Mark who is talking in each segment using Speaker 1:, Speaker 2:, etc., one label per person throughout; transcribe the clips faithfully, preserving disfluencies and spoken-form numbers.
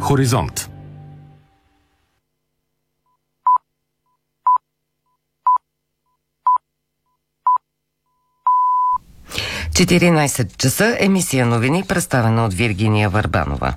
Speaker 1: Хоризонт. четиринайсет часа, емисия новини, представена от Виргиния Върбанова.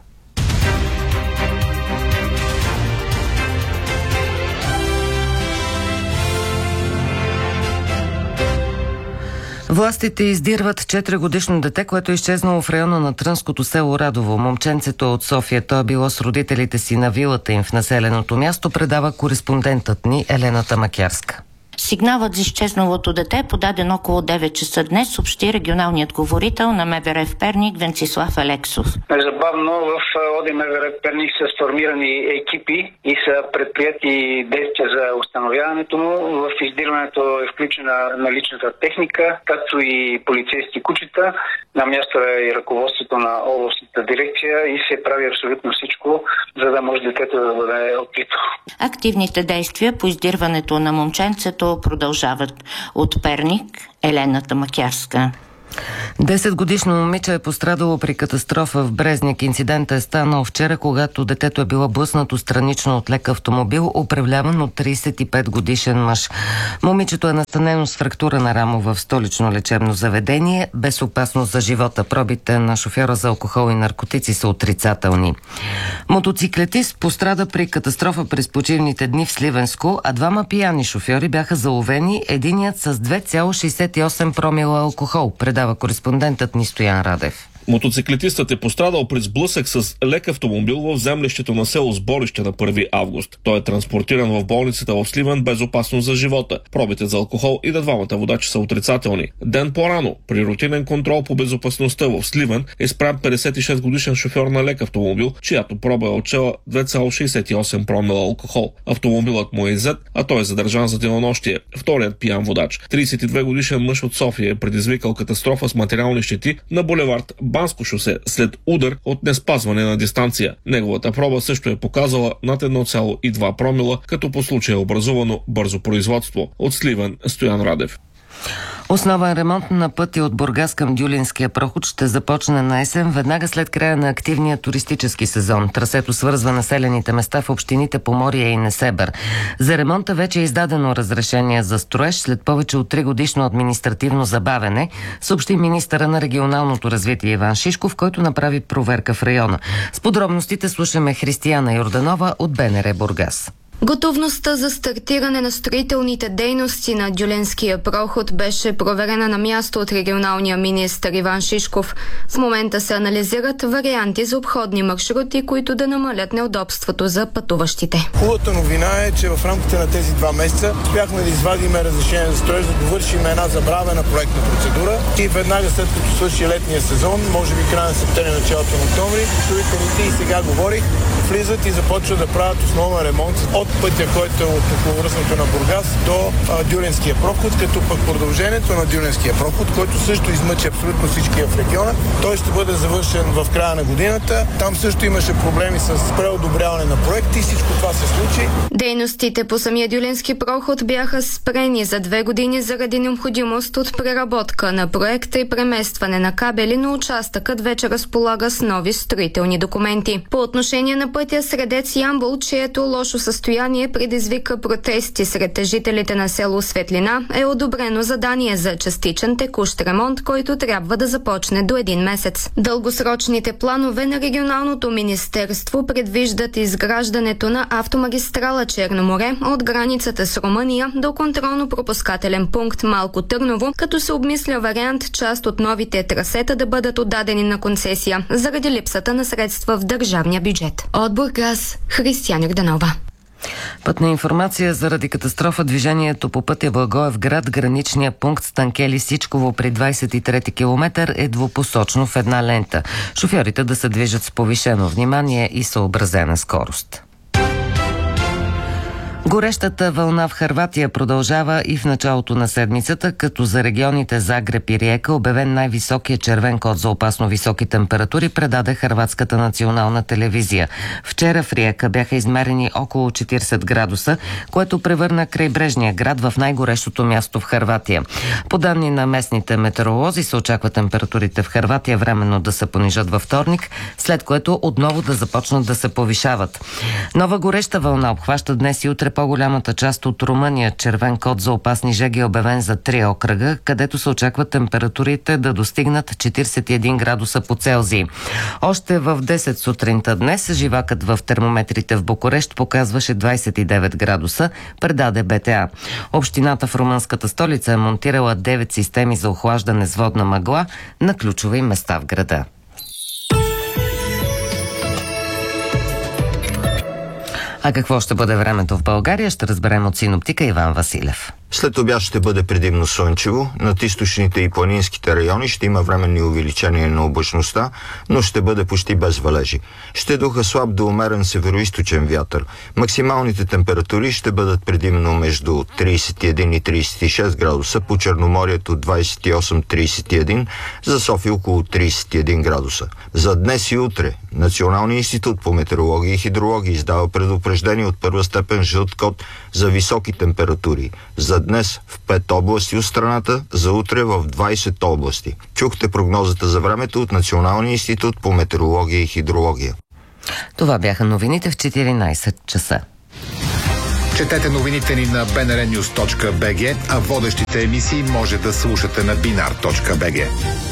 Speaker 1: Властите издирват четиригодишно дете, което е изчезнало в района на Трънското село Радово. Момченцето е от София. То е било с родителите си на вилата им в населеното място, предава кореспондентът ни Елена Тамакярска.
Speaker 2: Сигналът за изчезналото дете е подаден около девет часа днес, съобщи регионалният говорител на МВР в Перник Венцислав Алексов.
Speaker 3: Незабавно в ОД МВР в Перник са сформирани екипи и са предприяти действия за установяването му. В издирването е включена наличната техника, както и полицейски кучета. На място е и ръководството на областната дирекция и се прави абсолютно всичко, за да може детето да бъде открито.
Speaker 2: Активните действия по издирването на момченцето продължават. От Перник Елена Тамакярска.
Speaker 1: Десетгодишно момиче е пострадало при катастрофа в Брезник. Инцидентът е станал вчера, когато детето е било блъснато странично от лек автомобил, управляван от трийсет и пет годишен мъж. Момичето е настанено с фрактура на рамо в столично лечебно заведение. Без опасност за живота. Пробите на шофьора за алкохол и наркотици са отрицателни. Мотоциклетист пострада при катастрофа през почивните дни в Сливенско, а двама пияни шофьори бяха заловени, единият с две цяло шейсет и осем промила алкохол, предава кореспондентът ни Стоян Радев.
Speaker 4: Мотоциклетистът е пострадал при сблъсък с лек автомобил в землището на село Сборище на първи август. Той е транспортиран в болницата в Сливен без опасност за живота. Пробите за алкохол и на двамата водачи са отрицателни. Ден по-рано, при рутинен контрол по безопасността в Сливен, е спрян петдесет и шест годишен шофьор на лек автомобил, чиято проба е отчела две цяло шейсет и осем промила алкохол. Автомобилът му е иззет, а той е задържан за денонощие. Вторият пиян водач, трийсет и две годишен мъж от София, е предизвикал катастрофа с материални щети на булевард Банско шосе след удар от неспазване на дистанция. Неговата проба също е показала над едно цяло и два промила, като по случая е образувано бързо производство. От Сливен Стоян Радев.
Speaker 1: Основен ремонт на пътя от Бургас към Дюлинския проход ще започне на есен, веднага след края на активния туристически сезон. Трасето свързва населените места в общините Поморие и Несебър. За ремонта вече е издадено разрешение за строеж след повече от три годишно административно забавене, съобщи министъра на регионалното развитие Иван Шишков, който направи проверка в района. С подробностите слушаме Християна Йорданова от БНР Бургас.
Speaker 5: Готовността за стартиране на строителните дейности на Дюлинския проход беше проверена на място от регионалния министър Иван Шишков. В момента се анализират варианти за обходни маршрути, които да намалят неудобството за пътуващите.
Speaker 6: Хубавата новина е, че в рамките на тези два месеца успяхме да извадим разрешение за строеж, да довършим една забравена проектна процедура и веднага след като свърши летния сезон, може би края на септември, началото на октомври, строителите и сега говорих, влизат и започват да правят основен ремонт от пътя, който е от околовръстното на Бургас до а, Дюлинския проход, като пък продължението на Дюлинския проход, който също измъчи абсолютно всички в региона, той ще бъде завършен в края на годината. Там също имаше проблеми с преодобряване на проекти и всичко това се случи.
Speaker 5: Дейностите по самия Дюлински проход бяха спрени за две години заради необходимост от преработка на проекта и преместване на кабели, но участъкът вече разполага с нови строителни документи. По отношение на пътя Средец Ямбол, чието лошо състояние предизвика протести сред жителите на село Светлина, е одобрено задание за частичен текущ ремонт, който трябва да започне до един месец. Дългосрочните планове на регионалното министерство предвиждат изграждането на автомагистрала Черно море от границата с Румъния до контролно-пропускателен пункт Малко Търново, като се обмисля вариант част от новите трасета да бъдат отдадени на концесия заради липсата на средства в държавния бюджет. От Бургас, Християна Йорданова.
Speaker 1: Пътна информация заради катастрофа. Движението по пътя Благоевград, граничния пункт Станкели Сичково при двадесет и трети километър е двупосочно в една лента. Шофьорите да се движат с повишено внимание и съобразена скорост. Горещата вълна в Хърватия продължава и в началото на седмицата, като за регионите Загреб и Риека обявен най-високия червен код за опасно високи температури, предаде Хърватската национална телевизия. Вчера в Риека бяха измерени около четиридесет градуса, което превърна крайбрежния град в най-горещото място в Хърватия. По данни на местните метеоролози се очаква температурите в Хърватия временно да се понижат във вторник, след което отново да започнат да се повишават. Нова гореща вълна обхваща днес и утре по-голямата част от Румъния. Червен код за опасни жеги е обявен за три окръга, където се очакват температурите да достигнат четиридесет и един градуса по Целзий. Още в десет сутринта днес живакът в термометрите в Букурещ показваше двадесет и девет градуса, предаде БТА. Общината в румънската столица е монтирала девет системи за охлаждане с водна мъгла на ключови места в града. А какво ще бъде времето в България, ще разберем от синоптика Иван Василев.
Speaker 7: След обяд ще бъде предимно слънчево. Над източните и планинските райони ще има временни увеличения на облачността, но ще бъде почти без валежи. Ще духа слаб до умерен североизточен вятър. Максималните температури ще бъдат предимно между тридесет и един и тридесет и шест градуса, по Черноморието двадесет и осем до тридесет и един, за София около тридесет и един градуса. За днес и утре Националният институт по метеорология и хидрология издава предупреждение от първа степен жълт код за високи температури. За днес в пет области от страната, за утре в двадесет области. Чухте прогнозата за времето от Националния институт по метеорология и хидрология.
Speaker 1: Това бяха новините в четиринадесет часа.
Speaker 8: Четете новините ни на би ен ар нюз точка би джи, а водещите емисии може да слушате на бинар точка би джи.